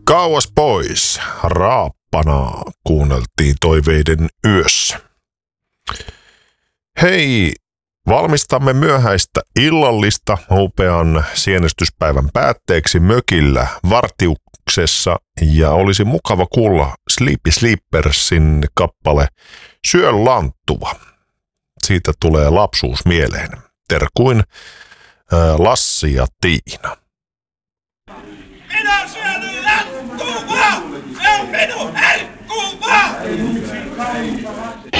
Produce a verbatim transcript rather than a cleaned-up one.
Kauas pois, raappanaa, kuunneltiin toiveiden yössä. Hei, valmistamme myöhäistä illallista upean sienestyspäivän päätteeksi mökillä Vartiuksessa ja olisi mukava kuulla Sleepy Sleepersin kappale Syö lanttuva. Siitä tulee lapsuus mieleen. Terkuin ää, Lassi ja Tiina. Minä syön lanttuva! Se on minun herkkuva!